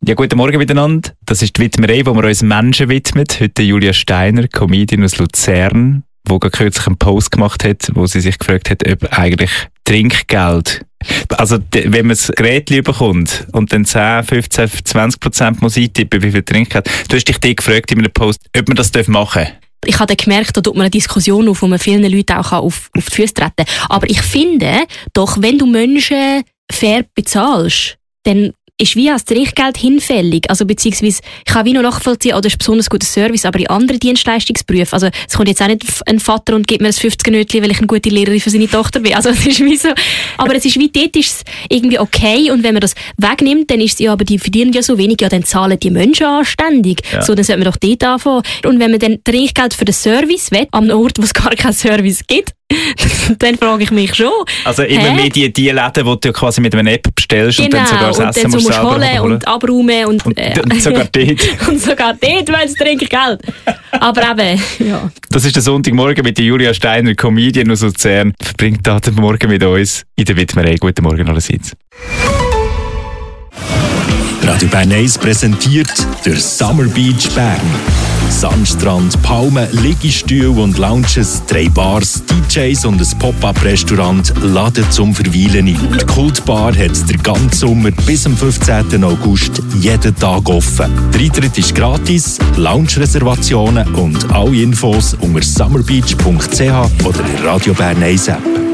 Ja, guten Morgen miteinander. Das ist die Widmerei, wo wir uns Menschen widmen. Heute Julia Steiner, Comedian aus Luzern, die kürzlich einen Post gemacht hat, wo sie sich gefragt hat, ob eigentlich Trinkgeld, also wenn man das Gerät bekommt und dann 10, 15, 20% muss eintippen, wie viel Trinkgeld. Du hast dich gefragt in einem Post, ob man das machen darf. Ich habe gemerkt, da tut man eine Diskussion auf, wo man vielen Leuten auch auf die Füße treten kann. Aber ich finde, doch wenn du Menschen fair bezahlst, dann ist wie als Trinkgeld hinfällig. Also beziehungsweise, ich kann wie noch nachvollziehen, oder ist besonders guter Service, aber in anderen Dienstleistungsberufen, also es kommt jetzt auch nicht ein Vater und gibt mir ein 50er-Nötchen, weil ich eine gute Lehrerin für seine Tochter bin. Also es ist wie so, aber es ist wie, dort ist es irgendwie okay, und wenn man das wegnimmt, dann ist es ja, aber die verdienen ja so wenig, ja dann zahlen die Menschen anständig. Ja. So, dann sollte man doch dort anfangen. Und wenn man dann Trinkgeld für den Service will, an einem Ort, wo es gar keinen Service gibt, dann frage ich mich schon. Also immer mehr die Läden, die du quasi mit einer App bestellst, genau, und dann sogar das Essen musst selber holen und abräumen und sogar dort. Und sogar dort, weil es trinkt Geld. Aber eben, ja. Das ist der Sonntagmorgen mit der Julia Steiner, Comedian aus Luzern. Verbringt da den Morgen mit uns in der Widmerei. Guten Morgen allerseits. Radio Bern 1 präsentiert der Summer Beach Bern. Sandstrand, Palmen, Liegestühle und Lounges, 3 Bars, DJs und ein Pop-Up-Restaurant laden zum Verweilen ein. Die Kultbar hat den ganzen Sommer bis am 15. August jeden Tag offen. Der Eintritt ist gratis, Lounge-Reservationen und alle Infos unter summerbeach.ch oder der Radio Bern 1 App.